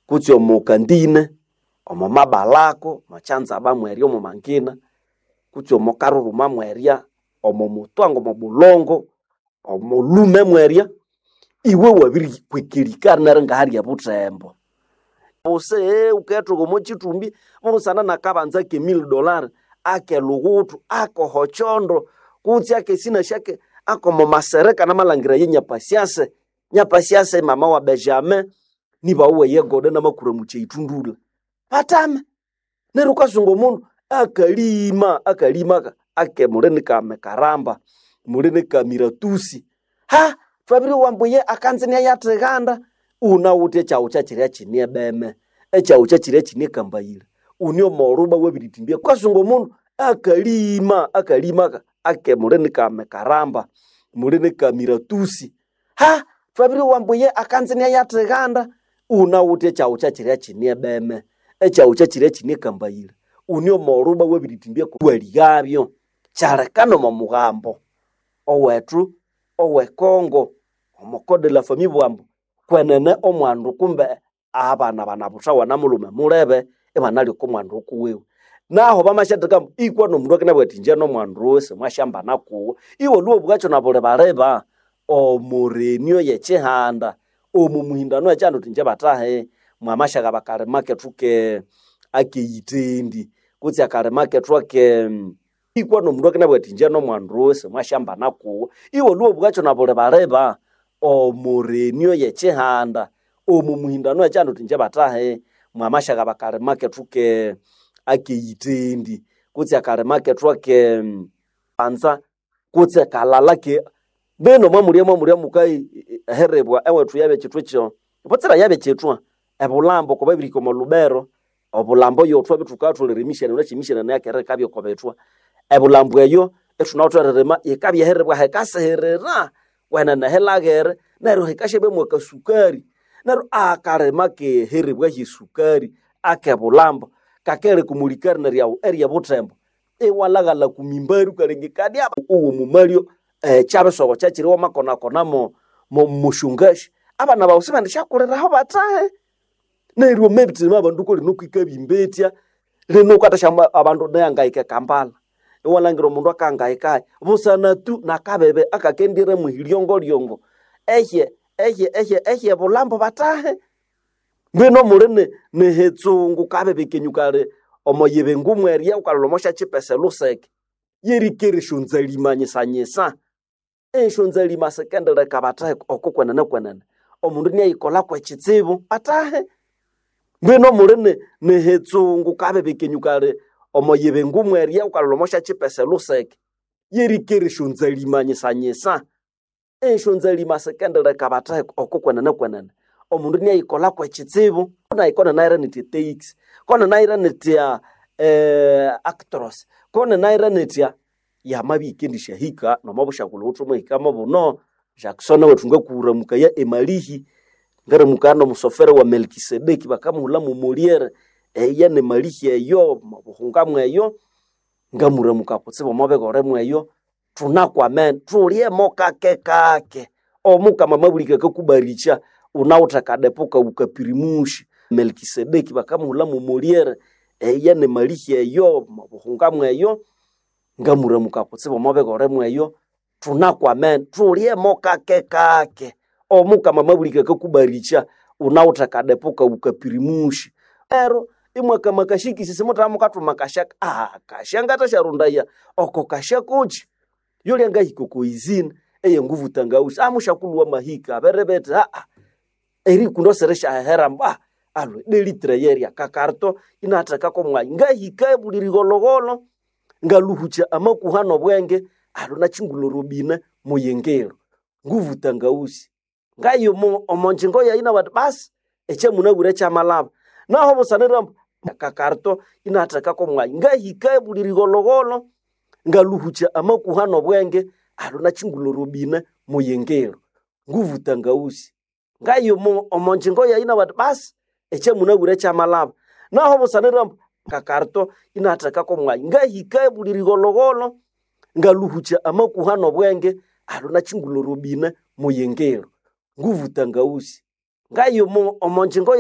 kutsi omukandine omomabalako machanza bamweria omumangina kutsi omokaruruma mweria omomutwango mobulongo omolume mweria iwe wabiri kwikirikana narenga hari ya butembo ose uketo gomochitumbi musana nakabanza ke $1,000 ake lugutu ako hochondo kutsi ake sina shake ako momasereka na malangira nyapasiase mama wa Benjamin niba uwe yegode na makure muche itundula patame neruka sungo mundu akalima ake murenika mekaramba murenika miratusi ha twabiri wambuye akanzenia yateganda una ute cha uchachiria chinie beme echa uchachiria chinie kambayira unio moruba webiritimbia kwa sungo mundu akalima ake murenika mekaramba murenika miratusi ha twabiri wambuye akanzenia yateganda una ute cha uchachiria chinie beme echa uchachiria chinie kambayira unio moruba webiritimbia kwaliabyo charekano momugambo owetu owe Kongo omokode la famille bwambo kwenene omwandu kumbe abana banabuta wana mulume murebe ebanali ko mwandu kuwewe naho bamashatika ikwa no mundu akena bwatinje no mwandu wese mwashamba nakuwo iwo luwo bwacho nabole bareba omurenio yechehanda omumuhindano yachando tinje batahe mwamashaka bakare market tuke akeyitendi kutsi akare market twake ikwa no mundu akena bwatinje no mwandu wese mwashamba nakuwo iwo luwo bwacho nabole bareba omurenio yechehanda omumuhindano yachando tinje batahe mwamashaka bakare market tuke akeyitendi kutsi akare market twake anza kutsi kalala ke beno mwamuria mukai herebwa ewetu yabe chitwecho botsera yabe chitwa ebulambo ko babiri ko molubero obulambo yo twa bitukathu leremishana na chimishana na yakere kabyo ko betwa ebulambo eyo etunawtwererema ikabye herebwa hekaseherera wena na helagere nero hekashebe mwaka sukari nero akarema ke herebwa hisukari akebulambo kakere kumulikari na riao area butembo ewalagala kumimbaru kalenge kadi aba uwo mumalio chabe sogo chachiriwa makona konamo mushungashi abana bawusima ndishakureraho batahe nero mebiti mabanduko linokikabimbetya linokatashamba abantu nayangaike Kampala ewalangiro mundu akangaika busana tu nakabebe akakendire muhilyongo ehye bulambo batahe mbeno murene nehetsungu kabebe kenyukare omoyebe ngumweria ukalomosha chipese luseke yerikere shonzalima nyisanyisa shonzalima sekendere kabatahe okukwenene omundu nyayikola kwechitsibu atahe mbeno murene nehetsungu kabebe kenyukare omoyebe ngumweria ukalomosha chipese luseke yerikere shonzalima nyisanyisa shonzalima sekendere kabatahe okukwenene omundu nyayikola kwechitsibu kona ikona naira nititex kona naira nitia actors kona naira nitia ya mabikendisha hika no mabushakulo utuma hikama buno Jackson wetunga kuramuka ya emalihi ngara mukano musofera wa Melkisedeki bakamula mu Moliere ya ne malihi eyo mabuhungamwe eyo ngamuramuka kutsibo mabegore mweyo tunakwa men tulie moka kekake omuka mamabulika kakubaricha unautaka depoka ukapirimushi Melkisedeki bakamula mu Moliere ya ne malihi eyo mabuhungamwe eyo ngamuramuka kutsibo mabegore mweyo tunakwa men tulie moka kekake omuka mamabulika kakubaricha unautaka depoka ukapirimushi ero imwe kama kashiki sisi mutamuka tumakashaka kashanga tasharundaya oko kashakuchi yule ngahiko koizina eye nguvu tangaushi amushakulwa mahika berebete eri kundoseresha heramba alwe delitre yeria kakarto inataka ko mwa ngahika bulirigologolo ngaluhucha amakuhano bwenge aluna chingulo robina muyengero nguvu tangaushi ngayo omonjingo ya ina wat bas eche munagure cha malaba naho bosanera kakarto inataka ko mwa ngahika bulirigologolo ngaluhucha amakuhano bwenge aluna chingulo robina muyengero nguvu tangaushi ngayo omonjingo ya ina wat bas eche munagure cha malaba naho bosanera kakarto inataka ko mwa ngahika bulirigologolo ngaluhucha amakuhano bwenge aluna chingulo robina muyengero nguvu tangaushi ngayo omonjingo